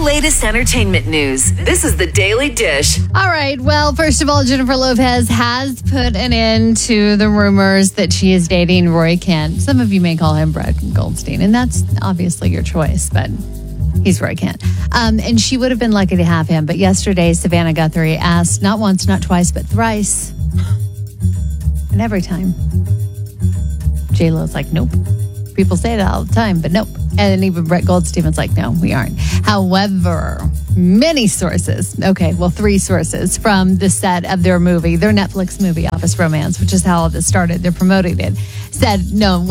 latest entertainment news. This is the Daily Dish. All right. Well, first of all, Jennifer Lopez has put an end to the rumors that she is dating Roy Kent. Some of you may call him Brett Goldstein, and that's obviously your choice, but he's Roy Kent. And she would have been lucky to have him. But yesterday, Savannah Guthrie asked not once, not twice, but thrice. And every time, J-Lo's like, nope. People say that all the time, but nope. And then even Brett Goldstein was like, no, we aren't. However, many sources, three sources from the set of their Netflix movie, Office Romance, which is how all this started. They're promoting it. Said, no,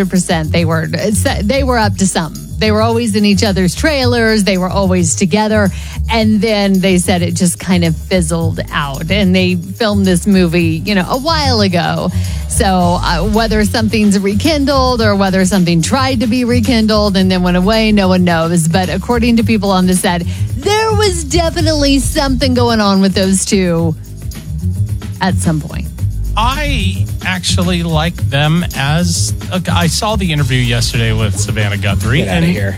100% they were up to something. They were always in each other's trailers. They were always together. And then they said it just kind of fizzled out. And they filmed this movie, a while ago. So whether something's rekindled or whether something tried to be rekindled and then went away, no one knows. But according to people on the set, there was definitely something going on with those two at some point. I actually like them as I saw the interview yesterday with Savannah Guthrie. Get out of here.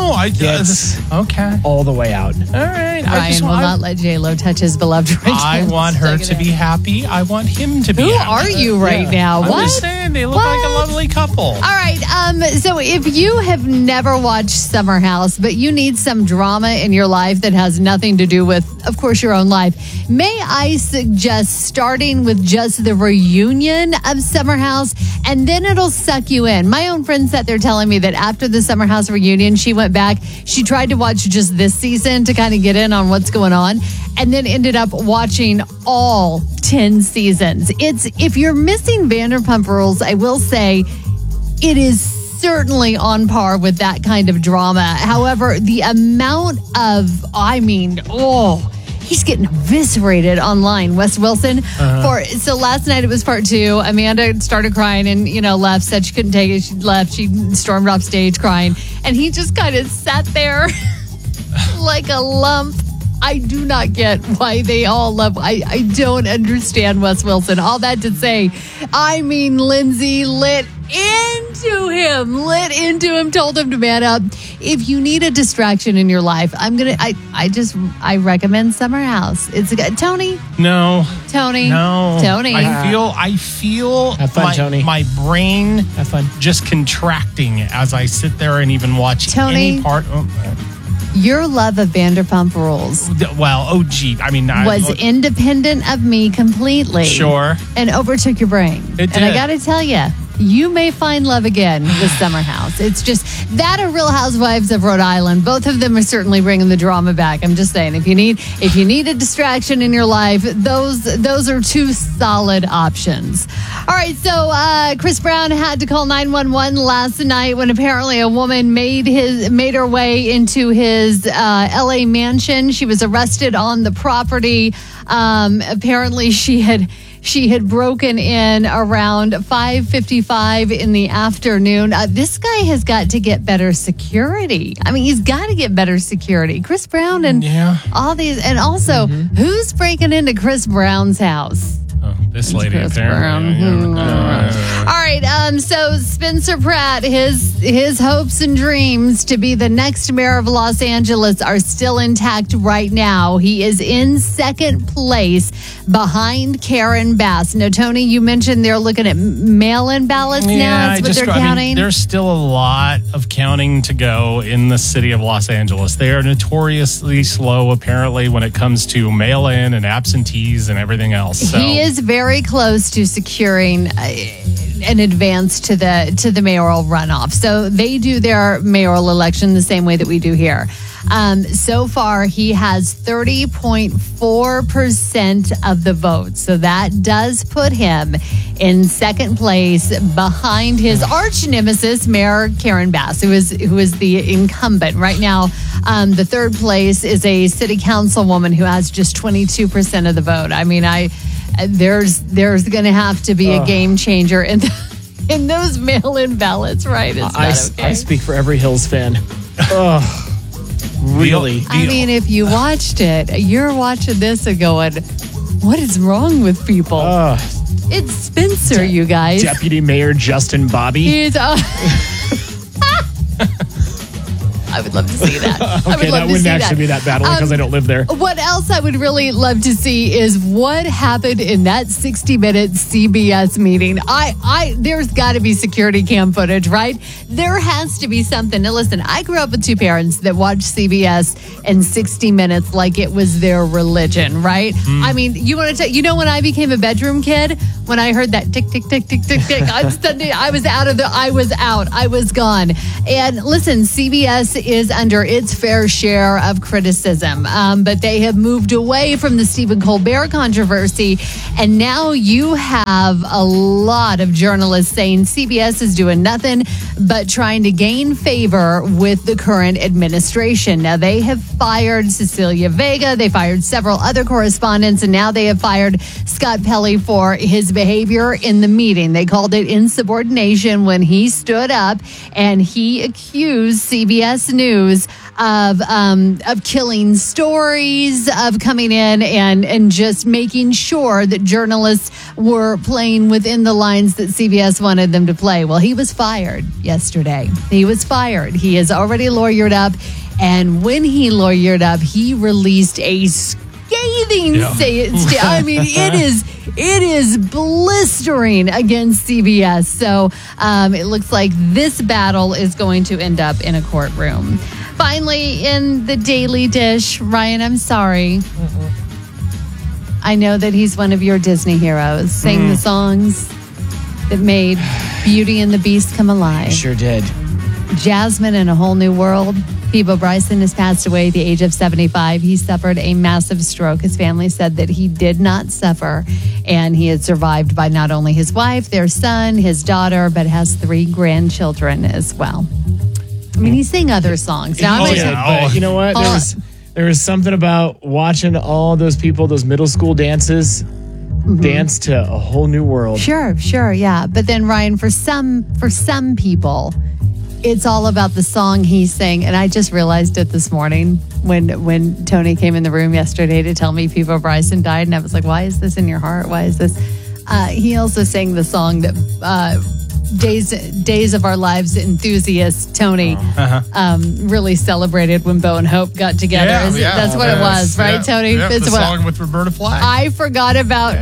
Okay. All the way out. All right. Ryan will not let J-Lo touch his beloved Roy Kent. I want her to be happy. I want him to be Who happy. are you right now? I'm What? just saying, they look like a lovely couple. All right. So if you have never watched Summer House, but you need some drama in your life that has nothing to do with, of course, your own life, may I suggest starting with just the reunion of Summer House, and then it'll suck you in. My own friend sat there telling me that after the Summer House reunion, she went back. She tried to watch just this season to kind of get in on what's going on, and then ended up watching all 10 seasons. If you're missing Vanderpump Rules, I will say it is certainly on par with that kind of drama. However, the amount of, he's getting eviscerated online. Wes Wilson. So last night it was part 2. Amanda started crying and, left, said she couldn't take it. She left. She stormed off stage crying. And he just kind of sat there like a lump. I do not get why they all love. I don't understand Wes Wilson. All that to say, Lindsay lit into him, told him to man up. If you need a distraction in your life, I recommend Summer House. It's a good. Tony? No. Tony? No. Tony? I feel Have fun, Tony. My brain Have fun. just contracting as I sit there and even watch Tony? any part. Your love of Vanderpump Rules was independent of me completely. Sure. And overtook your brain. It did. And I got to tell you, you may find love again with Summer House. It's just that or Real Housewives of Rhode Island. Both of them are certainly bringing the drama back. I'm just saying, if you need a distraction in your life, those are two solid options. All right, so Chris Brown had to call 911 last night when apparently a woman made her way into his LA mansion. She was arrested on the property. Apparently she had broken in around 5:55 in the afternoon. This guy has got to get better security. He's got to get better security. Chris Brown and all these. And also, who's breaking into Chris Brown's house? This lady Chris apparently. Brown. All right. So Spencer Pratt, his hopes and dreams to be the next mayor of Los Angeles are still intact right now. He is in second place behind Karen Bass. Now, Tony, you mentioned they're looking at mail-in ballots now. That's what they're counting. There's still a lot of counting to go in the city of Los Angeles. They are notoriously slow, apparently, when it comes to mail-in and absentees and everything else. So. He is very close to securing an advance to the mayoral runoff. So they do their mayoral election the same way that we do here. So far, he has 30.4% of the vote. So that does put him in second place behind his arch nemesis, Mayor Karen Bass, who is the incumbent. Right now, the third place is a city councilwoman who has just 22% of the vote. There's going to have to be a game changer in those mail-in ballots, right? It's not okay. I speak for every Hills fan. Really? If you watched it, you're watching this and going, what is wrong with people? It's Spencer, you guys. Deputy Mayor Justin Bobby. He's I would love to see that. I would Okay, love that to wouldn't see actually be that bad only because I don't live there. What else I would really love to see is what happened in that 60-minute CBS meeting. There's got to be security cam footage, right? There has to be something. Now, listen, I grew up with two parents that watched CBS and 60 Minutes like it was their religion, right? I mean, you want to tell, when I became a bedroom kid, when I heard that tick, tick, tick, tick, tick, tick, I was gone. And listen, CBS is under its fair share of criticism, but they have moved away from the Stephen Colbert controversy. And now you have a lot of journalists saying CBS is doing nothing but trying to gain favor with the current administration. Now, they have fired Cecilia Vega. They fired several other correspondents, and now they have fired Scott Pelley for his behavior in the meeting. They called it insubordination when he stood up and he accused CBS News of killing stories, of coming in and just making sure that journalists were playing within the lines that CBS wanted them to play. Well, he was fired yesterday. He was fired. He has already lawyered up. And when he lawyered up, he released a scathing statement. I mean, it is blistering against CBS. So it looks like this battle is going to end up in a courtroom. Finally, in the Daily Dish, Ryan, I'm sorry. I know that he's one of your Disney heroes. Sang the songs that made Beauty and the Beast come alive. Sure did. Jasmine in A Whole New World. Peebo Bryson has passed away at the age of 75. He suffered a massive stroke. His family said that he did not suffer, and he is survived by not only his wife, their son, his daughter, but has 3 grandchildren as well. I mean, he sang other songs. Now, But you know what? There was something about watching all those people, those middle school dances, dance to A Whole New World. Sure, yeah. But then, Ryan, for some people, it's all about the song he sang. And I just realized it this morning when Tony came in the room yesterday to tell me Peebo Bryson died. And I was like, why is this in your heart? Why is this? He also sang the song that Days of Our Lives enthusiast Tony really celebrated when Bo and Hope got together. That's what it was, right, Tony? It's the song with Roberta Flack. I forgot about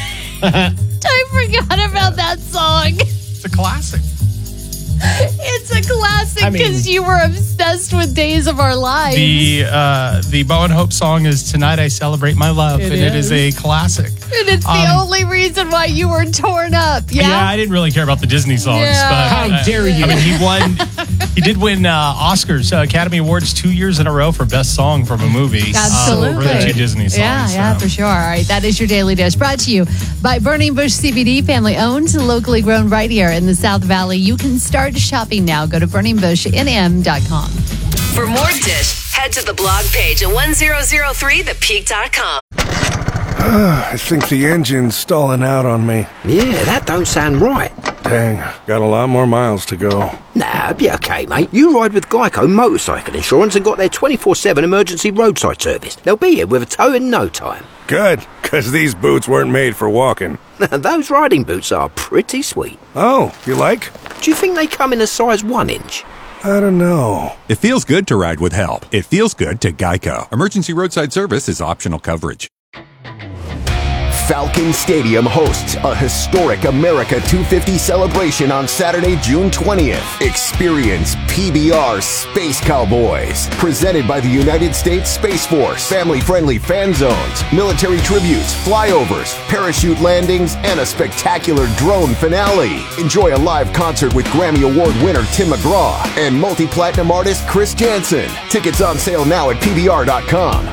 that song. It's a classic. It's a classic because you were obsessed with Days of Our Lives. The Bo and Hope song is Tonight I Celebrate My Love, it is a classic. And it's the only reason why you were torn up. Yeah, I didn't really care about the Disney songs. Yeah. But How dare you? I mean, he did win Oscars, Academy Awards 2 years in a row for Best Song from a movie. Absolutely. For the 2 Disney songs. Yeah, for sure. All right, that is your Daily Dish. Brought to you by Burning Bush CBD, family owned, locally grown right here in the South Valley. You can start shopping now. Go to burningbushnm.com. For more Dish, head to the blog page at 1003thepeak.com. I think the engine's stalling out on me. Yeah, that don't sound right. Dang, got a lot more miles to go. Nah, be okay, mate. You ride with Geico Motorcycle Insurance and got their 24/7 emergency roadside service. They'll be here with a tow in no time. Good, because these boots weren't made for walking. Those riding boots are pretty sweet. Oh, you like? Do you think they come in a size 1 inch? I don't know. It feels good to ride with help. It feels good to Geico. Emergency roadside service is optional coverage. Falcon Stadium hosts a historic America 250 celebration on Saturday, June 20th. Experience PBR Space Cowboys, presented by the United States Space Force. Family-friendly fan zones, military tributes, flyovers, parachute landings, and a spectacular drone finale. Enjoy a live concert with Grammy Award winner Tim McGraw and multi-platinum artist Chris Jansen. Tickets on sale now at PBR.com.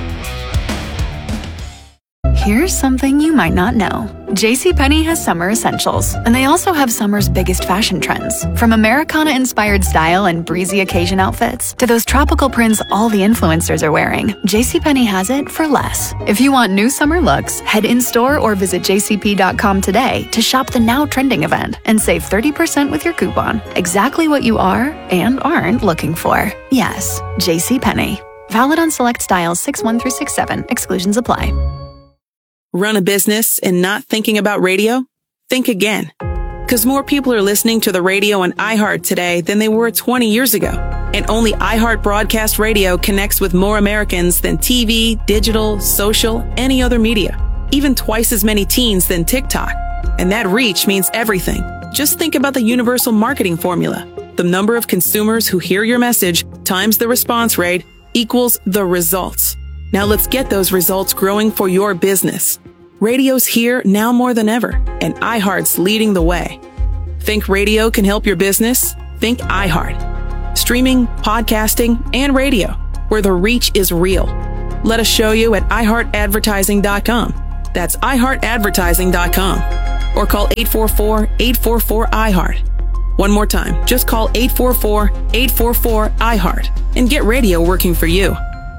Here's something you might not know. JCPenney has summer essentials, and they also have summer's biggest fashion trends. From Americana-inspired style and breezy occasion outfits to those tropical prints all the influencers are wearing, JCPenney has it for less. If you want new summer looks, head in-store or visit jcp.com today to shop the now trending event and save 30% with your coupon. Exactly what you are and aren't looking for. Yes, JCPenney. Valid on select styles 6/1 through 6/7. Exclusions apply. Run a business and not thinking about radio? Think again. Because more people are listening to the radio and iHeart today than they were 20 years ago. And only iHeart Broadcast Radio connects with more Americans than TV, digital, social, any other media. Even twice as many teens than TikTok. And that reach means everything. Just think about the universal marketing formula. The number of consumers who hear your message times the response rate equals the results. Now let's get those results growing for your business. Radio's here now more than ever, and iHeart's leading the way. Think radio can help your business? Think iHeart. Streaming, podcasting, and radio, where the reach is real. Let us show you at iHeartAdvertising.com. That's iHeartAdvertising.com. Or call 844-844-iHeart. One more time, just call 844-844-iHeart and get radio working for you.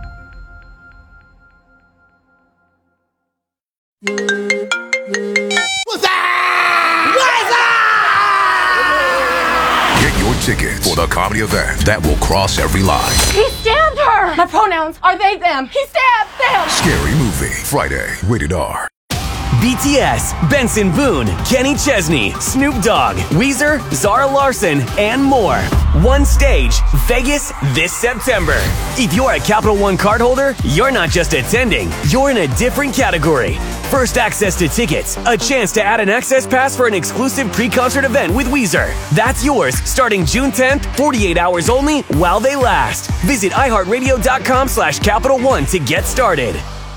Get your ticket for the comedy event that will cross every line. He stabbed her! My pronouns are they, them. He stabbed them! Scary Movie, Friday, rated R. BTS, Benson Boone, Kenny Chesney, Snoop Dogg, Weezer, Zara Larsson, and more. One stage, Vegas, this September. If you're a Capital One cardholder, you're not just attending, you're in a different category. First access to tickets, a chance to add an access pass for an exclusive pre-concert event with Weezer. That's yours starting June 10th, 48 hours only while they last. Visit iHeartRadio.com/Capital One to get started.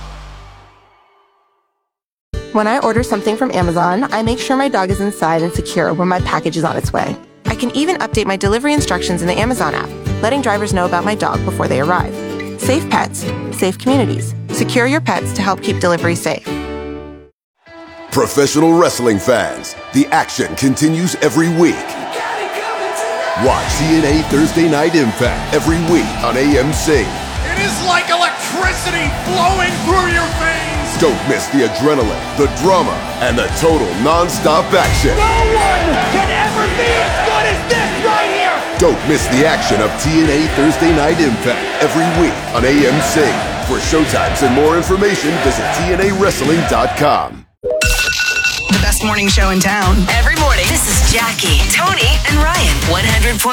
When I order something from Amazon, I make sure my dog is inside and secure when my package is on its way. I can even update my delivery instructions in the Amazon app, letting drivers know about my dog before they arrive. Safe pets, safe communities. Secure your pets to help keep delivery safe. Professional wrestling fans, the action continues every week. Watch TNA Thursday Night Impact every week on AMC. It is like electricity flowing through your veins. Don't miss the adrenaline, the drama, and the total non-stop action. No one can ever be as good as this right here. Don't miss the action of TNA Thursday Night Impact every week on AMC. For showtimes and more information, visit TNAWrestling.com. The best morning show in town. Every morning. This is Jackie, Tony, and Ryan. 100.9